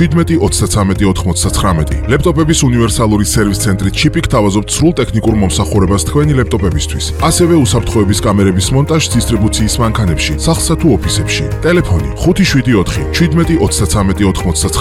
17 ლეპტოპების უნივერსალური სერვის ცენტრი ჩიპი გთავაზობთ სრულ ტექნიკურ მომსახურებას თქვენი ლეპტოპებისთვის. ასევე უსაფრთხოების კამერების მონტაჟს დისტრიბუციის მანქანებში, სახლსა თუ ოფისებში. ტელეფონი 574 17 33 99